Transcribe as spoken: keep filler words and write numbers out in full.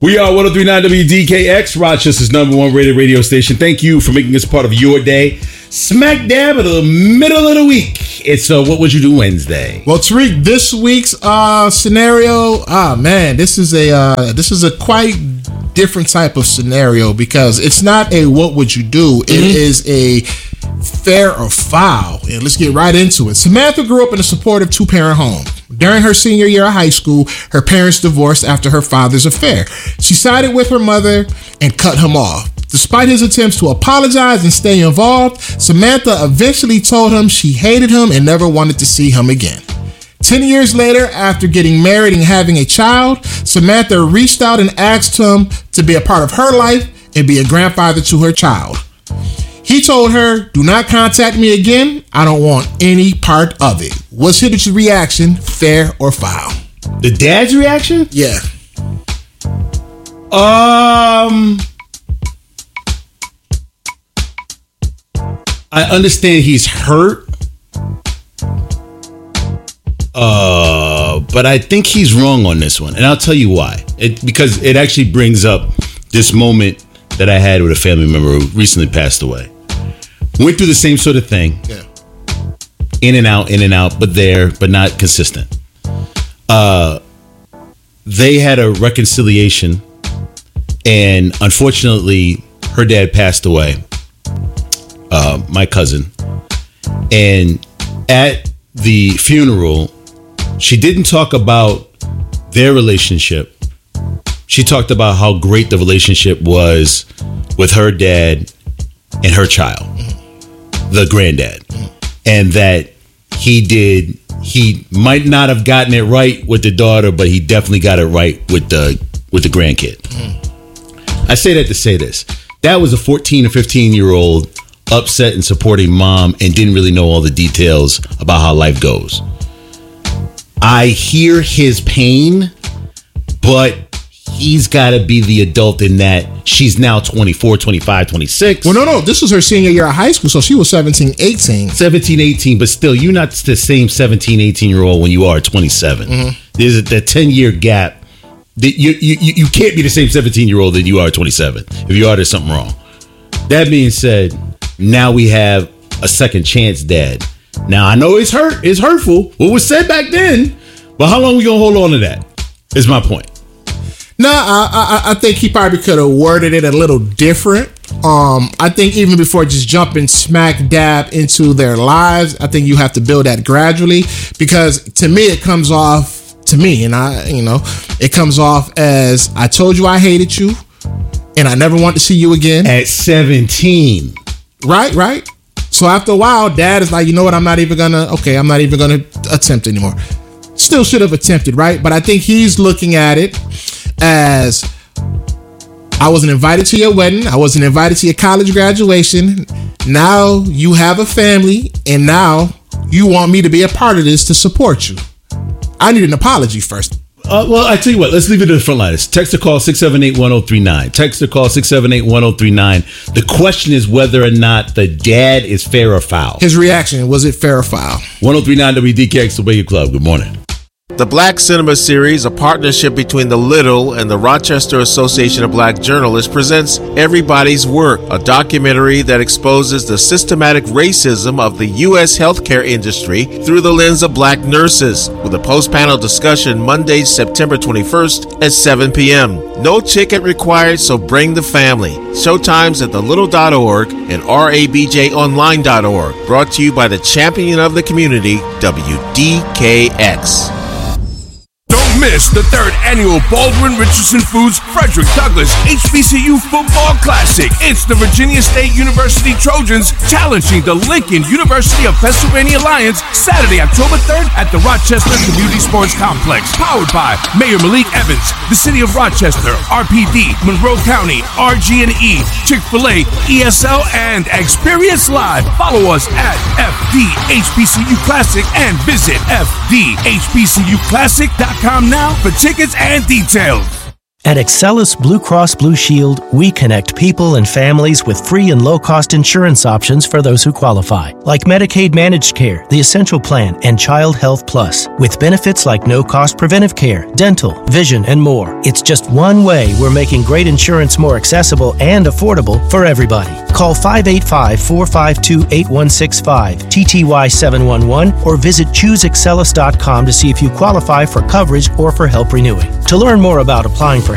We are one oh three point nine W D K X, Rochester's number one rated radio station. Thank you for making us part of your day. Smack dab in the middle of the week. It's uh, What Would You Do Wednesday. Well, Tariq, this week's uh, scenario, ah man, this is a uh, this is a quite different type of scenario because it's not a what would you do. Mm-hmm. It is a fair or foul. And let's get right into it. Samantha grew up in a supportive two-parent home. During her senior year of high school, her parents divorced after her father's affair. She sided with her mother and cut him off. Despite his attempts to apologize and stay involved, Samantha eventually told him she hated him and never wanted to see him again. Ten years later, after getting married and having a child, Samantha reached out and asked him to be a part of her life and be a grandfather to her child. He told her, "Do not contact me again. I don't want any part of it." What's his reaction, fair or foul? The dad's reaction? Yeah. Um, I understand he's hurt. Uh, but I think he's wrong on this one. And I'll tell you why. It, because it actually brings up this moment that I had with a family member who recently passed away. Went through the same sort of thing. Yeah. In and out, in and out, but there, but not consistent. Uh, they had a reconciliation, and unfortunately, her dad passed away. Uh, my cousin. And at the funeral, she didn't talk about their relationship. She talked about how great the relationship was with her dad and her child, the granddad, and that he did, he might not have gotten it right with the daughter, but he definitely got it right with the with the grandkid. I say that to say this. That was a fourteen or fifteen year old upset and supporting mom and didn't really know all the details about how life goes. I hear his pain, but he's got to be the adult in that she's now twenty-four, twenty-five, twenty-six. Well, no, no. This was her senior year of high school, so she was seventeen, eighteen. seventeen, eighteen, but still, you're not the same seventeen, eighteen-year-old when you are twenty-seven. Mm-hmm. There's a ten-year gap. You, you, you can't be the same seventeen-year-old that you are twenty-seven. If you are, there's something wrong. That being said, now we have a second chance dad. Now, I know it's hurt. It's hurtful. What was said back then, but how long we going to hold on to that is my point. No, I, I I think he probably could have worded it a little different. Um, I think even before just jumping smack dab into their lives, I think you have to build that gradually, because to me it comes off to me, and I, you know, it comes off as I told you I hated you, and I never want to see you again. At seventeen, right, right. So after a while, dad is like, you know what? I'm not even gonna. Okay, I'm not even gonna attempt anymore. Still should have attempted, right? But I think he's looking at it as, I wasn't invited to your wedding. I wasn't invited to your college graduation. Now you have a family, and now you want me to be a part of this to support you. I need an apology first. Uh, well, I tell you what, let's leave it to the front liners. Text or call six seven eight, one oh three nine. Text or call six seven eight, one oh three nine. The question is whether or not the dad is fair or foul. His reaction, was it fair or foul? one oh three point nine W D K X, the Wake Club. Good morning. The Black Cinema Series, a partnership between The Little and the Rochester Association of Black Journalists, presents Everybody's Work, a documentary that exposes the systematic racism of the U S healthcare industry through the lens of black nurses, with a post-panel discussion Monday, September twenty-first at seven p.m. No ticket required, so bring the family. Showtimes at the little dot org and R A B J online dot org. Brought to you by the champion of the community, W D K X. Don't miss the third annual Baldwin Richardson Foods Frederick Douglass H B C U Football Classic. It's the Virginia State University Trojans challenging the Lincoln University of Pennsylvania Lions Saturday, October third at the Rochester Community Sports Complex. Powered by Mayor Malik Evans, the City of Rochester, R P D, Monroe County, R G and E, Chick-fil-A, E S L, and Experience Live. Follow us at F D H B C U Classic and visit F D H B C U Classic dot com now for tickets and details. At Excellus Blue Cross Blue Shield, we connect people and families with free and low-cost insurance options for those who qualify, like Medicaid Managed Care, the Essential Plan, and Child Health Plus, with benefits like no-cost preventive care, dental, vision, and more. It's just one way we're making great insurance more accessible and affordable for everybody. Call five eight five, four five two, eight one six five, T T Y seven one one, or visit choose excellus dot com to see if you qualify for coverage or for help renewing. To learn more about applying for